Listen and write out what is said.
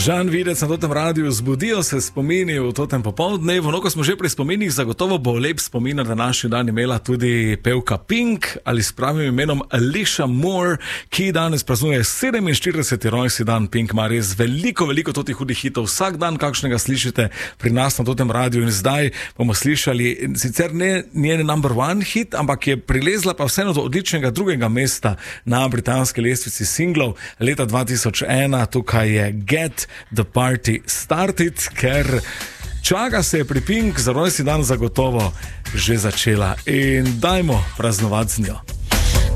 Žan Videc na tem radiju, zbudijo se spomini v tem popoldnevu. No, ko smo že pri spominih, zagotovo bo lep spomin na današnji dan imela tudi pevka Pink ali s pravim imenom Alicia Moore, ki danes praznuje 47. rojstni dan. Pink ima res veliko totih hudih hitov, vsak dan kakšnega slišite pri nas na tem radiju in zdaj bomo slišali sicer ne njen number one hit, ampak je prilezla pa vseeno do odličnega drugega mesta na britanski lestvici singlov leta 2001. Tukaj je Get the Party Started, ker čaka se je pri Pink za rojstni dan zagotovo že začela in dajmo praznovati z njo.